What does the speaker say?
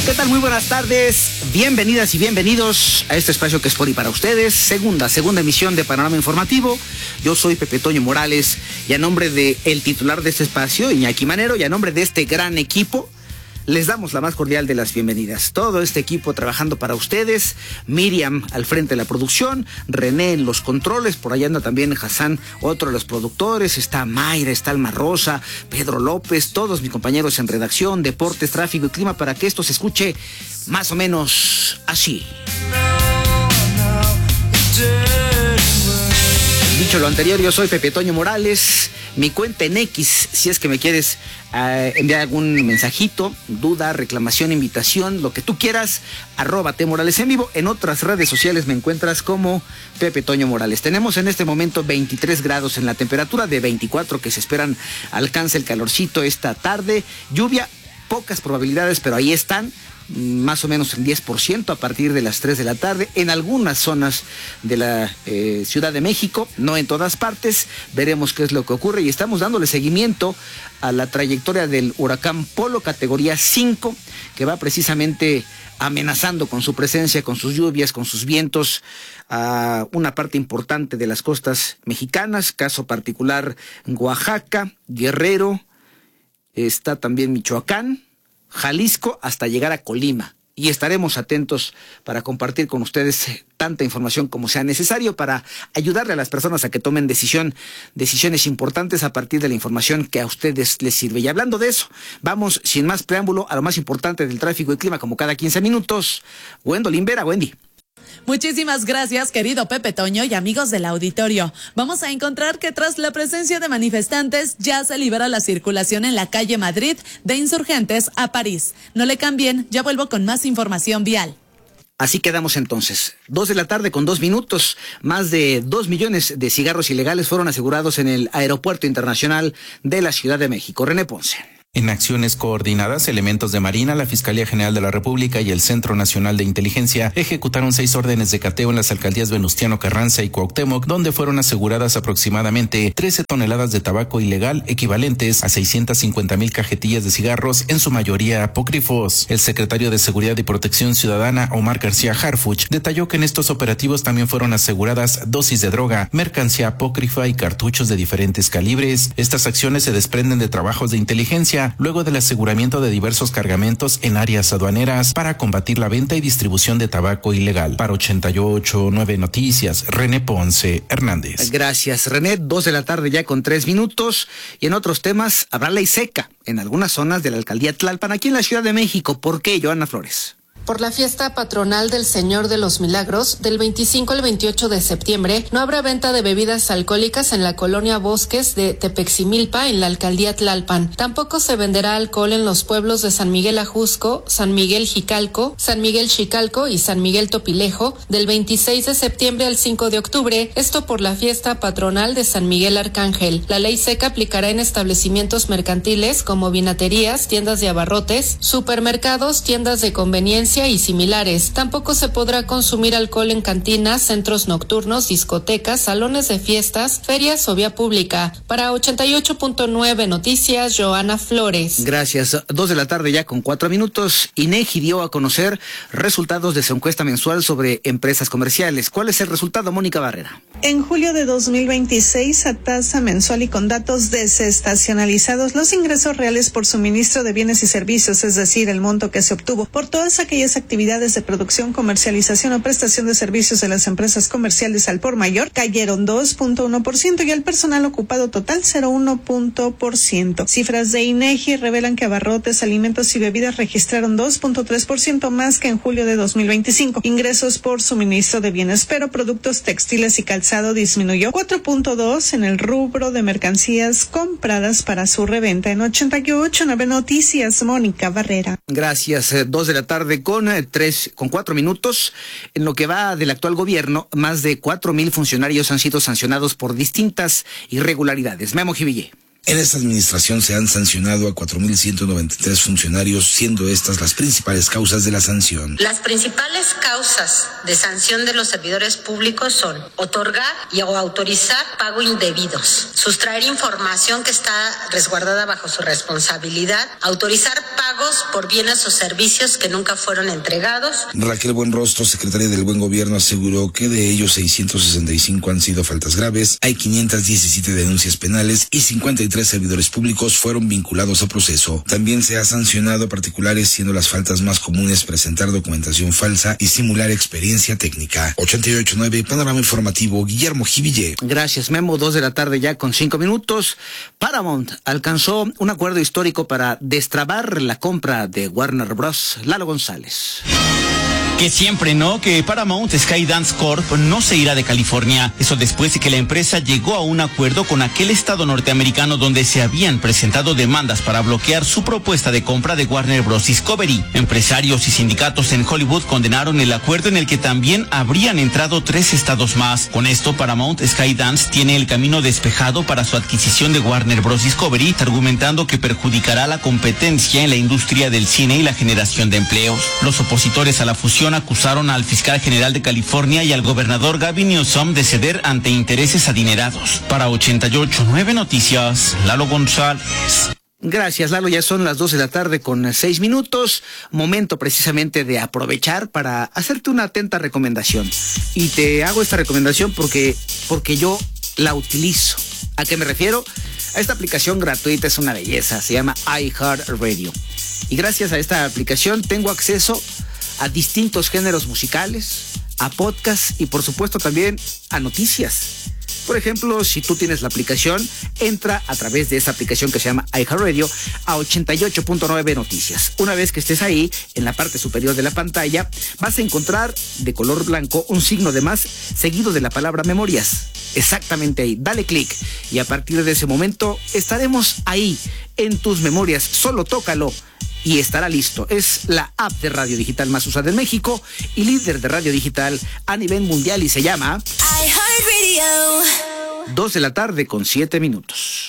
¿Qué tal? Muy buenas tardes, bienvenidas y bienvenidos a este espacio que es por y para ustedes, segunda emisión de Panorama Informativo. Yo soy Pepe Toño Morales y a nombre de el titular de este espacio, Iñaki Manero, y a nombre de este gran equipo, les damos la más cordial de las bienvenidas. Todo este equipo trabajando para ustedes, Miriam al frente de la producción, René en los controles, por allá anda también Hassan, otro de los productores, está Mayra, está Alma Rosa, Pedro López, todos mis compañeros en redacción, deportes, tráfico y clima, para que esto se escuche más o menos así. Dicho lo anterior, yo soy Pepe Toño Morales. Mi cuenta en X, si es que me quieres enviar algún mensajito, duda, reclamación, invitación, lo que tú quieras, @T_Morales en vivo. En otras redes sociales me encuentras como Pepe Toño Morales. Tenemos en este momento 23 grados en la temperatura, de 24 que se esperan alcance el calorcito esta tarde. Lluvia, pocas probabilidades, pero ahí están. Más o menos en 10% a partir de las 3 de la tarde en algunas zonas de la Ciudad de México, no en todas partes. Veremos qué es lo que ocurre y estamos dándole seguimiento a la trayectoria del huracán Polo, categoría 5, que va precisamente amenazando con su presencia, con sus lluvias, con sus vientos a una parte importante de las costas mexicanas, caso particular Oaxaca, Guerrero, está también Michoacán, Jalisco, hasta llegar a Colima, y estaremos atentos para compartir con ustedes tanta información como sea necesario para ayudarle a las personas a que tomen decisiones importantes a partir de la información que a ustedes les sirve. Y hablando de eso, vamos sin más preámbulo a lo más importante del tráfico y clima, como cada 15 minutos. Gwendolyn Vera, Wendy. Muchísimas gracias, querido Pepe Toño y amigos del auditorio. Vamos a encontrar que tras la presencia de manifestantes ya se libera la circulación en la calle Madrid de Insurgentes a París. No le cambien, ya vuelvo con más información vial. Así quedamos entonces. 2 de la tarde con 2 minutos. Más de 2 millones de cigarros ilegales fueron asegurados en el Aeropuerto Internacional de la Ciudad de México. René Ponce. En acciones coordinadas, elementos de Marina, la Fiscalía General de la República y el Centro Nacional de Inteligencia ejecutaron 6 órdenes de cateo en las alcaldías Venustiano Carranza y Cuauhtémoc, donde fueron aseguradas aproximadamente 13 toneladas de tabaco ilegal, equivalentes a 650,000 cajetillas de cigarros, en su mayoría apócrifos. El secretario de Seguridad y Protección Ciudadana, Omar García Harfuch, detalló que en estos operativos también fueron aseguradas dosis de droga, mercancía apócrifa y cartuchos de diferentes calibres. Estas acciones se desprenden de trabajos de inteligencia luego del aseguramiento de diversos cargamentos en áreas aduaneras para combatir la venta y distribución de tabaco ilegal. Para 88.9 Noticias, René Ponce Hernández. Gracias, René. 2 de la tarde ya con 3 minutos. Y en otros temas, habrá ley seca en algunas zonas de la alcaldía Tlalpan, aquí en la Ciudad de México. ¿Por qué, Joana Flores? Por la fiesta patronal del Señor de los Milagros, del 25 al 28 de septiembre, no habrá venta de bebidas alcohólicas en la colonia Bosques de Tepeximilpa, en la alcaldía Tlalpan. Tampoco se venderá alcohol en los pueblos de San Miguel Ajusco, San Miguel Jicalco, San Miguel Chicalco y San Miguel Topilejo, del 26 de septiembre al 5 de octubre, esto por la fiesta patronal de San Miguel Arcángel. La ley seca aplicará en establecimientos mercantiles como vinaterías, tiendas de abarrotes, supermercados, tiendas de conveniencia y similares. Tampoco se podrá consumir alcohol en cantinas, centros nocturnos, discotecas, salones de fiestas, ferias o vía pública. Para 88.9 Noticias, Joana Flores. Gracias. 2 de la tarde ya con 4 minutos. INEGI dio a conocer resultados de su encuesta mensual sobre empresas comerciales. ¿Cuál es el resultado, Mónica Barrera? En julio de 2026, a tasa mensual y con datos desestacionalizados, los ingresos reales por suministro de bienes y servicios, es decir, el monto que se obtuvo por todas aquellas actividades de producción, comercialización o prestación de servicios de las empresas comerciales al por mayor, cayeron 2.1% y el personal ocupado total 0.1%. Cifras de INEGI revelan que abarrotes, alimentos y bebidas registraron 2.3% más que en julio de 2025. Ingresos por suministro de bienes, pero productos textiles y calzado disminuyó 4.2% en el rubro de mercancías compradas para su reventa. En 88.9 Noticias, Mónica Barrera. Gracias. 2 de la tarde con 4 minutos. En lo que va del actual gobierno, más de 4,000 funcionarios han sido sancionados por distintas irregularidades. Memo Jiville. En esta administración se han sancionado a 4.193 funcionarios, siendo estas las principales causas de la sanción. Las principales causas de sanción de los servidores públicos son otorgar o autorizar pago indebidos, sustraer información que está resguardada bajo su responsabilidad, autorizar pagos por bienes o servicios que nunca fueron entregados. Raquel Buenrostro, secretaria del Buen Gobierno, aseguró que de ellos 665 han sido faltas graves, hay 517 denuncias penales y 53 servidores públicos fueron vinculados a proceso. También se ha sancionado a particulares, siendo las faltas más comunes presentar documentación falsa y simular experiencia técnica. 88.9, Panorama Informativo, Guillermo Jiville. Gracias, Memo. 2 de la tarde ya con 5 minutos. Paramount alcanzó un acuerdo histórico para destrabar la compra de Warner Bros. Lalo González. Que siempre no, que Paramount Skydance Corp no se irá de California. Eso después de que la empresa llegó a un acuerdo con aquel estado norteamericano donde se habían presentado demandas para bloquear su propuesta de compra de Warner Bros. Discovery. Empresarios y sindicatos en Hollywood condenaron el acuerdo en el que también habrían entrado 3 estados más. Con esto, Paramount Skydance tiene el camino despejado para su adquisición de Warner Bros. Discovery, argumentando que perjudicará la competencia en la industria del cine y la generación de empleos. Los opositores a la fusión acusaron al fiscal general de California y al gobernador Gavin Newsom de ceder ante intereses adinerados. Para 88.9 Noticias, Lalo González. Gracias, Lalo. Ya son las 2 de la tarde con 6 minutos. Momento precisamente de aprovechar para hacerte una atenta recomendación. Y te hago esta recomendación porque yo la utilizo. ¿A qué me refiero? A esta aplicación gratuita, es una belleza. Se llama iHeartRadio. Y gracias a esta aplicación tengo acceso a distintos géneros musicales, a podcasts y por supuesto también a noticias. Por ejemplo, si tú tienes la aplicación, entra a través de esa aplicación que se llama iHeartRadio a 88.9 Noticias. Una vez que estés ahí, en la parte superior de la pantalla, vas a encontrar de color blanco un signo de más seguido de la palabra memorias. Exactamente ahí, dale clic y a partir de ese momento estaremos ahí en tus memorias. Solo tócalo y estará listo. Es la app de radio digital más usada en México y líder de radio digital a nivel mundial y se llama iHeartRadio. 2 de la tarde con 7 minutos.